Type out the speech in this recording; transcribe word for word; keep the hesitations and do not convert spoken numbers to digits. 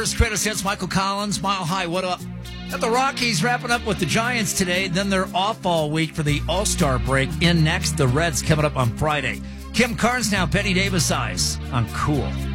First greatest hits, Michael Collins, Mile High, what up? Got the Rockies wrapping up with the Giants today. Then they're off all week for the All-Star break. In next, the Reds coming up on Friday. Kim Carnes now, Penny Davis Eyes on Cool.